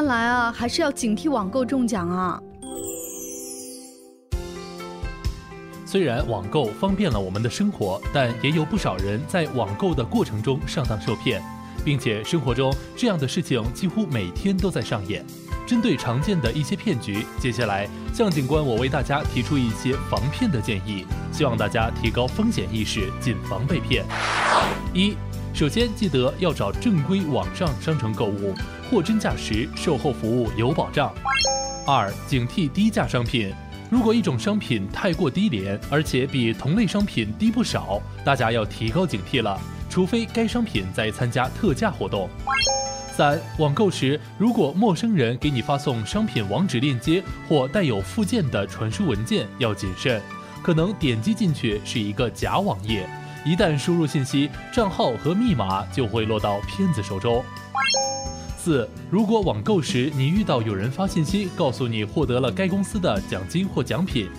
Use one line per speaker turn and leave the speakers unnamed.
看来啊，还是要警惕网购中奖啊。
虽然网购方便了我们的生活，但也有不少人在网购的过程中上当受骗，并且生活中这样的事情几乎每天都在上演。针对常见的一些骗局，接下来向警官我为大家提出一些防骗的建议，希望大家提高风险意识，谨防被骗。1. 首先记得要找正规网上商城购物，货真价实，售后服务有保障。2. 警惕低价商品。如果一种商品太过低廉，而且比同类商品低不少，大家要提高警惕了，除非该商品在参加特价活动。3. 网购时，如果陌生人给你发送商品网址链接或带有附件的传输文件，要谨慎，可能点击进去是一个假网页，一旦输入信息，账号和密码就会落到骗子手中。4. 如果网购时你遇到有人发信息告诉你获得了该公司的奖金或奖品，